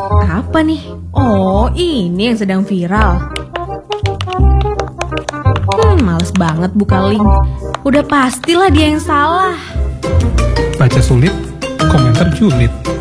Apa nih? Oh, ini yang sedang viral. Males banget buka link. Udah pastilah dia yang salah. Baca sulit, komentar julid.